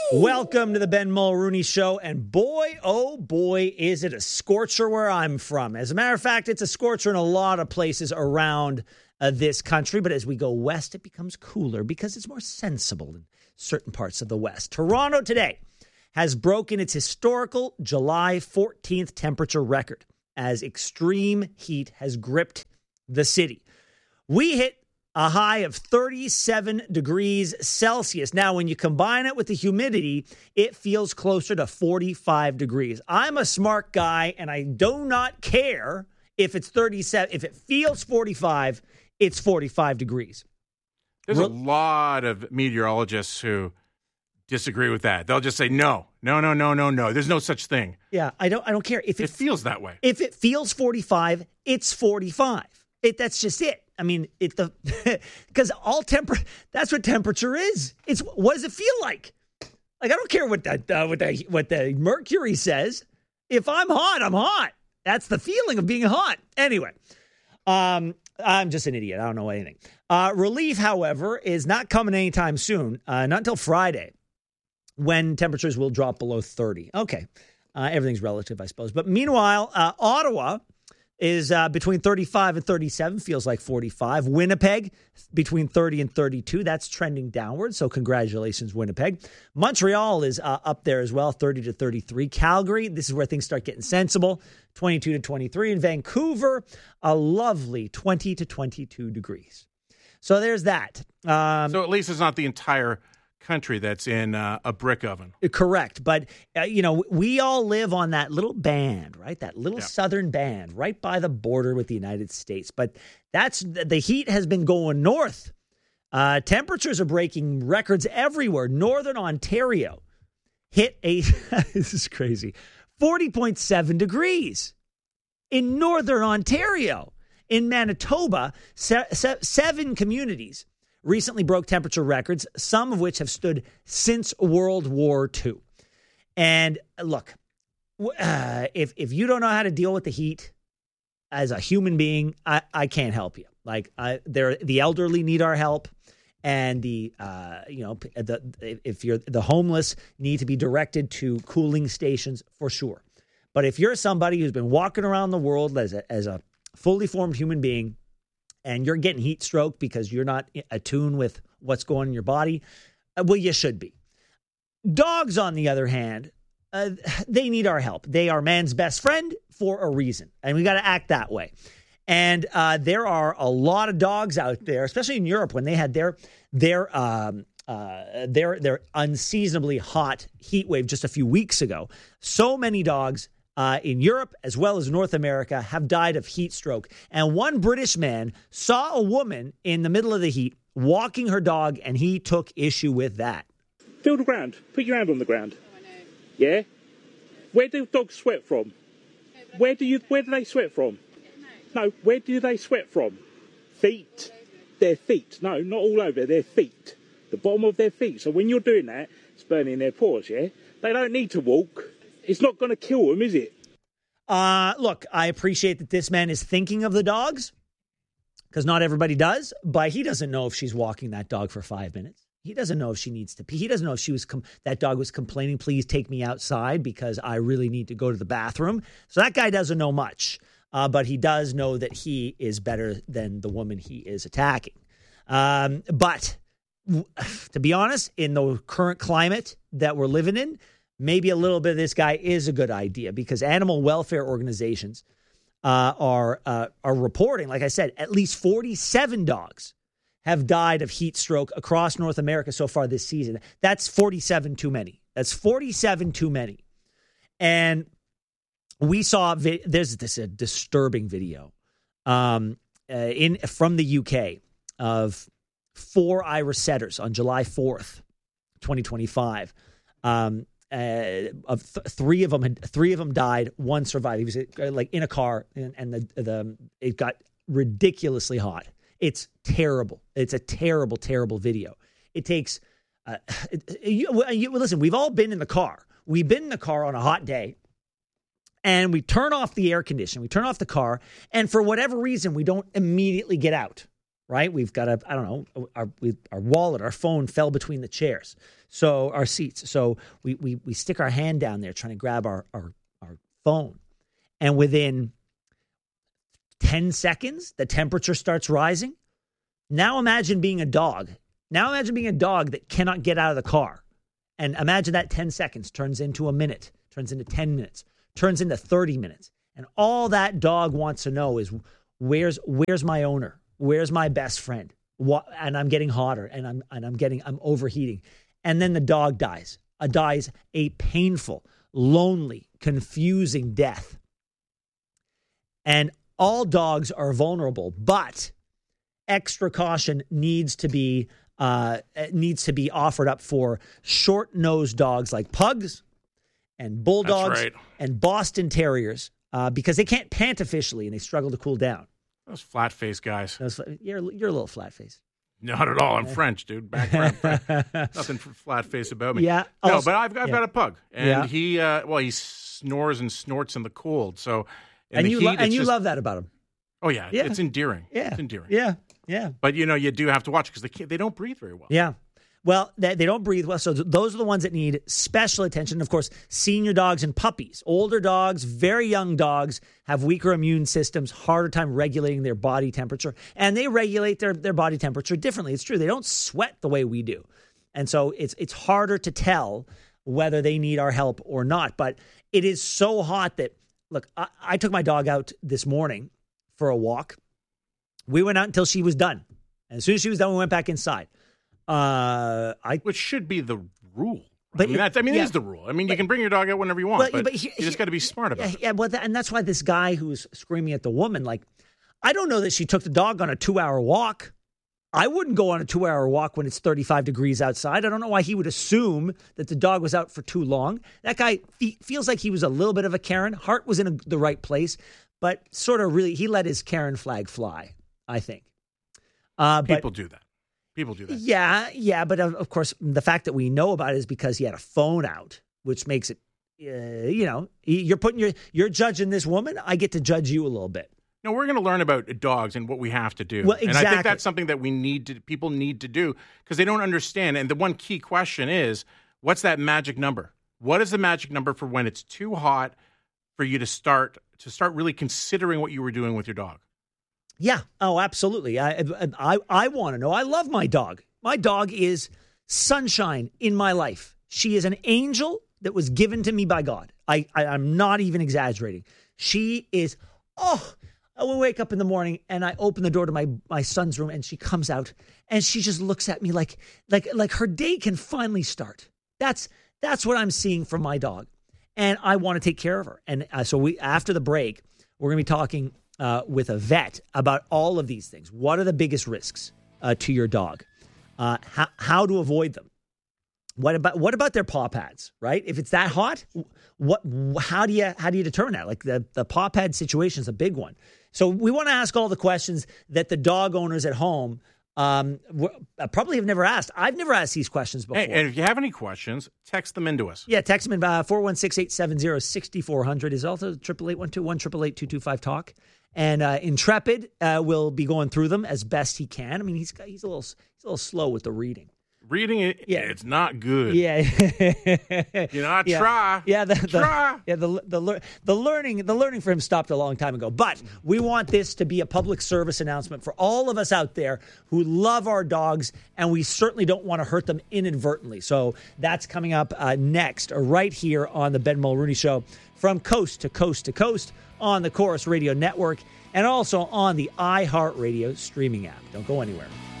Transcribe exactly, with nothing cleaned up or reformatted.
Welcome to the Ben Mulrooney Show, and boy, oh boy, is it a scorcher where I'm from. As a matter of fact, it's a scorcher in a lot of places around uh, this country, but as we go west, it becomes cooler because it's more sensible in certain parts of the West. Toronto today has broken its historical July fourteenth temperature record as extreme heat has gripped the city. We hit a high of thirty-seven degrees Celsius. Now, when you combine it with the humidity, it feels closer to forty-five degrees. I'm a smart guy, and I do not care if it's thirty-seven. If it feels forty-five, it's forty-five degrees. There's Re- a lot of meteorologists who disagree with that. They'll just say, no, no, no, no, no, no. There's no such thing. Yeah, I don't I don't care. If it, it feels that way. If it feels forty-five, it's forty-five. It, that's just it. I mean, it the because all temper that's what temperature is. It's what does it feel like? Like I don't care what the uh, what the what the mercury says. If I'm hot, I'm hot. That's the feeling of being hot. Anyway, um, I'm just an idiot. I don't know anything. Uh, relief, however, is not coming anytime soon. Uh, not until Friday, when temperatures will drop below thirty. Okay, uh, everything's relative, I suppose. But meanwhile, uh, Ottawa is uh, between thirty-five and thirty-seven, feels like forty-five. Winnipeg, between thirty and thirty-two. That's trending downward, so congratulations, Winnipeg. Montreal is uh, up there as well, thirty to thirty-three. Calgary, this is where things start getting sensible, twenty-two to twenty-three. And Vancouver, a lovely twenty to twenty-two degrees. So there's that. Um, so at least it's not the entire country that's in uh, a brick oven. Correct. But, uh, you know, we all live on that little band, right? That little yeah. southern band right by the border with the United States. But that's the heat has been going north. Uh, temperatures are breaking records everywhere. Northern Ontario hit a, this is crazy, forty point seven degrees in Northern Ontario. In Manitoba, se- se- seven communities recently broke temperature records, some of which have stood since World War Two. And look, uh, if if you don't know how to deal with the heat as a human being, I, I can't help you. Like, I, they're, the elderly need our help, and the uh, you know the if you're the homeless need to be directed to cooling stations for sure. But if you're somebody who's been walking around the world as a, as a fully formed human being, and you're getting heat stroke because you're not attuned with what's going on in your body, well, you should be. Dogs, on the other hand, uh, they need our help. They are man's best friend for a reason, and we got to act that way. And uh, there are a lot of dogs out there, especially in Europe, when they had their their um, uh, their their unseasonably hot heat wave just a few weeks ago. So many dogs Uh, in Europe, as well as North America, have died of heat stroke. And one British man saw a woman in the middle of the heat walking her dog, and he took issue with that. Feel the ground. Put your hand on the ground. Oh, I know. Yeah? Where do dogs sweat from? No, where do you? Where do they sweat from? No. No, where do they sweat from? Feet. Their feet. No, not all over. Their feet. The bottom of their feet. So when you're doing that, it's burning their pores, yeah? They don't need to walk. It's not going to kill them, is it? Uh, look, I appreciate that this man is thinking of the dogs, because not everybody does, but he doesn't know if she's walking that dog for five minutes. He doesn't know if she needs to pee. He doesn't know if she was com- that dog was complaining, please take me outside because I really need to go to the bathroom. So that guy doesn't know much, uh, but he does know that he is better than the woman he is attacking. Um, but to be honest, in the current climate that we're living in, maybe a little bit of this guy is a good idea, because animal welfare organizations uh, are uh, are reporting, like I said, at least forty-seven dogs have died of heat stroke across North America so far this season. That's forty-seven too many. That's forty-seven too many. And we saw, vi- there's this a disturbing video um, uh, in from the U K of four Irish setters on July fourth, twenty twenty-five. Um, Uh, of th- three of them had three of them died. One survived. He was uh, like in a car, and, and the the it got ridiculously hot. It's terrible. It's a terrible, terrible video. It takes. Uh, it, you, you, listen, we've all been in the car. We've been in the car on a hot day, and we turn off the air conditioning. We turn off the car, and for whatever reason, we don't immediately get out. right? We've got a, I don't know, our, we, our wallet, our phone fell between the chairs. So our seats. So we, we, we stick our hand down there trying to grab our, our, our phone. And within ten seconds, the temperature starts rising. Now imagine being a dog. Now imagine being a dog that cannot get out of the car. And imagine that ten seconds turns into a minute, turns into ten minutes, turns into thirty minutes. And all that dog wants to know is, where's where's my owner? Where's my best friend? What, and I'm getting hotter, and I'm and I'm getting I'm overheating. And then the dog dies. A dies a painful, lonely, confusing death. And all dogs are vulnerable, but extra caution needs to be uh, needs to be offered up for short-nosed dogs like pugs and bulldogs right. and Boston Terriers uh, because they can't pant officially and they struggle to cool down. Those flat-faced guys. Those, you're you're a little flat-faced. Not at all. I'm French, dude. Background French. Nothing flat-faced about me. Yeah. No, also, but I've, I've yeah. got a pug, and Yeah. he uh, well he snores and snorts in the cold. So in And the you heat, lo- it's and you just- love that about them. Oh yeah, Yeah. it's endearing. Yeah. It's endearing. Yeah. Yeah. But you know, you do have to watch because they can't, they don't breathe very well. Yeah. Well, they, they don't breathe well. So th- those are the ones that need special attention. Of course, senior dogs and puppies. Older dogs, very young dogs have weaker immune systems, harder time regulating their body temperature. And they regulate their, their body temperature differently. It's true. They don't sweat the way we do. And so it's it's harder to tell whether they need our help or not. But it is so hot that, look, I, I took my dog out this morning for a walk. We went out until she was done. And as soon as she was done, we went back inside. Uh, I Which should be the rule. But I mean, it- that's, I mean, yeah. it is the rule. I mean, you can bring your dog out whenever you want, Well, but, but he- you just he- got to be smart about yeah, it. yeah, well, that, and that's why this guy who was screaming at the woman, like, I don't know that she took the dog on a two-hour walk. I wouldn't go on a two-hour walk when it's thirty-five degrees outside. I don't know why he would assume that the dog was out for too long. That guy fe- feels like he was a little bit of a Karen. Heart was in a, the right place, but sort of really, he let his Karen flag fly, I think. Uh, but, People do that. People do that. Yeah, yeah, but of, of course, the fact that we know about it is because he had a phone out, which makes it, uh, you know, you're putting your, you're judging this woman. I get to judge you a little bit. No, we're going to learn about dogs and what we have to do. Well, And I exactly. think that's something that we need to, people need to do because they don't understand. And the one key question is, what's that magic number? What is the magic number for when it's too hot for you to start to start really considering what you were doing with your dog? Yeah. Oh, absolutely. I, I, I want to know. I love my dog. My dog is sunshine in my life. She is an angel that was given to me by God. I, I I'm not even exaggerating. She is, oh, I will wake up in the morning and I open the door to my, my son's room and she comes out and she just looks at me like, like, like her day can finally start. That's, that's what I'm seeing from my dog. And I want to take care of her. And uh, so we, after the break, we're going to be talking uh, with a vet about all of these things. What are the biggest risks uh, to your dog? Uh, how, how to avoid them? What about what about their paw pads? Right? If it's that hot, what? How do you how do you determine that? Like the the paw pad situation is a big one. So we want to ask all the questions that the dog owners at home um, w- probably have never asked. I've never asked these questions before. Hey, and if you have any questions, text them into us. Yeah, text them in uh, four one six, eight seven zero, six four zero zero is also triple eight one two one, triple eight two two five talk. And uh, Intrepid uh, will be going through them as best he can. I mean, he's got, he's a little he's a little slow with the reading. Reading it, Yeah. it's not good. Yeah, You know, I yeah. try. Yeah, the, the, Try. yeah, the the lear- the learning the learning for him stopped a long time ago. But we want this to be a public service announcement for all of us out there who love our dogs, and we certainly don't want to hurt them inadvertently. So that's coming up uh, next, right here on the Ben Mulrooney Show, from coast to coast to coast on the Chorus Radio Network, and also on the iHeartRadio streaming app. Don't go anywhere.